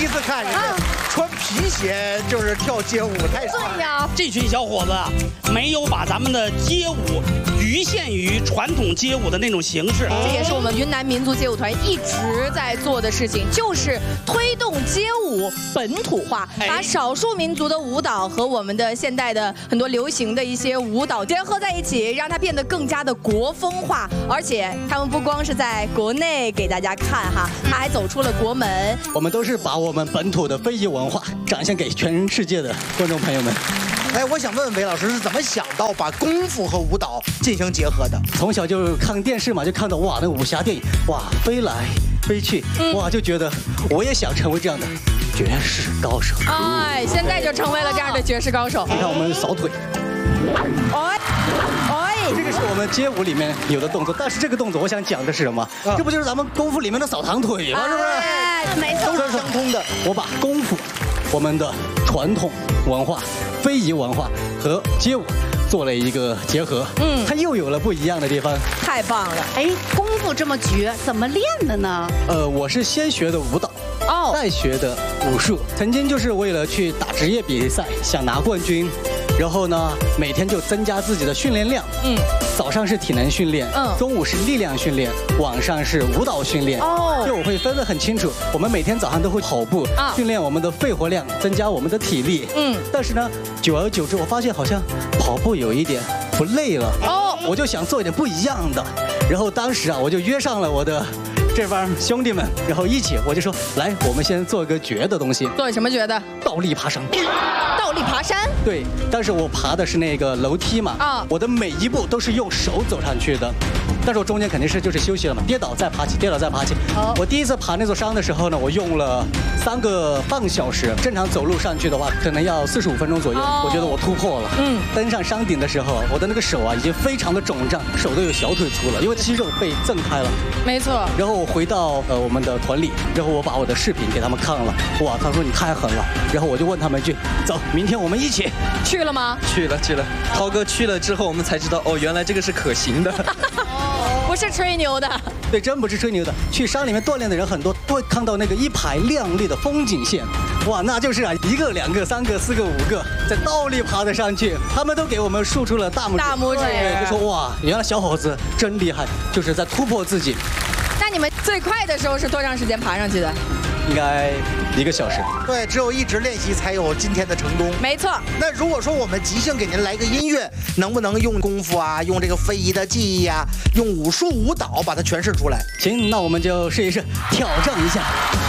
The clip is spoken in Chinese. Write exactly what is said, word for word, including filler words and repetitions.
一次看人家穿皮鞋就是跳街舞，太帅了。 对呀， 这群小伙子啊，没有把咱们的街舞局限于传统街舞的那种形式。 这也是我们云南民族街舞团一直在做的事情，就是推动街舞本土化，把少数民族的舞蹈和我们的现代的很多流行的一些舞蹈结合在一起，让它变得更加的国风化。而且他们不光是在国内给大家看哈，他还走出了国门。 我们都是把我们本土的非遗文化展现给全世界的观众朋友们。 哎，我想问问韦老师是怎么想到把功夫和舞蹈进行结合的？ 从小就看电视嘛，就看到哇，那武侠电影，哇，飞来飞去，嗯、哇，就觉得我也想成为这样的绝世高手。 哎，现在就成为了这样的绝世高手。 你看我们扫腿， 哎哎， 这个是我们街舞里面有的动作，但是这个动作我想讲的是什么？啊、这不就是咱们功夫里面的扫堂腿吗？是不是？ 哎，没错， 都是相通的。我把功夫，我们的传统文化、非遗文化和街舞做了一个结合，嗯，它又有了不一样的地方。 太棒了！ 哎，功夫这么绝，怎么练的呢？ 呃，我是先学的舞蹈， 哦， 再学的武术。曾经就是为了去打职业比赛，想拿冠军。然后呢，每天就增加自己的训练量。嗯，早上是体能训练，嗯，中午是力量训练，晚上是舞蹈训练。哦，就我会分得很清楚。我们每天早上都会跑步，啊，训练我们的肺活量，增加我们的体力。嗯，但是呢，久而久之，我发现好像跑步有一点不累了。哦，我就想做一点不一样的。然后当时啊，我就约上了我的这帮兄弟们，然后一起我就说，来，我们先做一个绝的东西。 做什么绝的？ 倒立爬山。 倒立爬山？ 对，但是我爬的是那个楼梯嘛，啊，我的每一步都是用手走上去的，但是我中间肯定是就是休息了嘛，跌倒再爬起，跌倒再爬起。哦，我第一次爬那座山的时候呢，我用了三个半小时，正常走路上去的话，可能要四十五分钟左右。哦，我觉得我突破了。嗯，登上山顶的时候，我的那个手啊已经非常的肿胀，手都有小腿粗了，因为肌肉被震开了。 没错。 然后我回到呃我们的团里，然后我把我的视频给他们看了，哇，他说你太狠了。然后我就问他们一句，走，明天我们一起。 去了吗？ 去了去了，涛哥去了之后，我们才知道哦，原来这个是可行的。 不是吹牛的。 对，真不是吹牛的。去山里面锻炼的人很多，都会看到那个一排亮丽的风景线，哇，那就是啊，一个、两个、三个、四个、五个，在倒立爬得上去，他们都给我们竖出了大拇指。 大拇指， 对，就说哇，原来小伙子真厉害，就是在突破自己。 那你们最快的时候是多长时间爬上去的？ 应该一个小时。 对，只有一直练习才有今天的成功。 没错。 那如果说我们即兴给您来个音乐，能不能用功夫啊，用这个非遗的技艺啊，用武术舞蹈把它诠释出来？ 行，那我们就试一试，挑战一下。